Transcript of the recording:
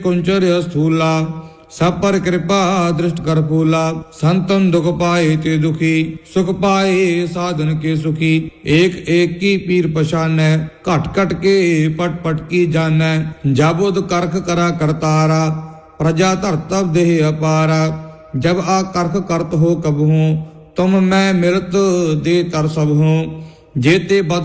कुंचर स्थूला, सब पर कृपा दृष्ट कर फूला। संतन दुख पाए ते दुखी, सुख पाए साधन के सुखी। एक एक की पीर पछानै, घट घट के पट पट की जानै। जाबुद करख करा करतारा, प्रजा धरतब देह अपारा। जब आ करख करत हो कब हूँ, तुम मैं मिलत दे तर सब हूँ। जेते बद